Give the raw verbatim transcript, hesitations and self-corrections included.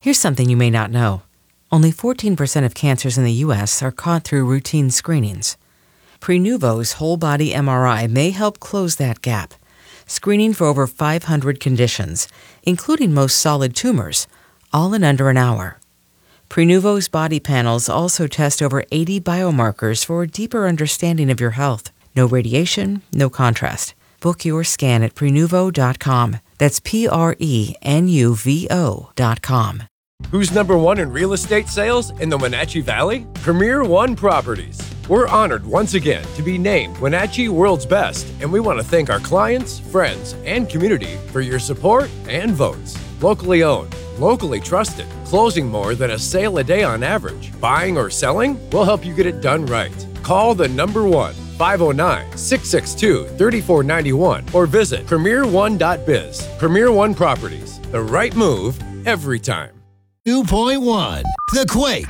Here's something you may not know. Only fourteen percent of cancers in the U S are caught through routine screenings. Prenuvo's whole-body M R I may help close that gap, screening for over five hundred conditions, including most solid tumors, all in under an hour. Prenuvo's body panels also test over eighty biomarkers for a deeper understanding of your health. No radiation, no contrast. Book your scan at Prenuvo dot com. That's P R E N U V O dot com. Who's number one in real estate sales in the Wenatchee Valley? Premier One Properties. We're honored once again to be named Wenatchee World's Best, and we want to thank our clients, friends, and community for your support and votes. Locally owned, locally trusted, closing more than a sale a day on average. Buying or selling? We'll help you get it done right. Call the number one, five oh nine, six six two, three four nine one, or visit premier one dot biz. Premier One Properties. The right move every time. two point one The Quake.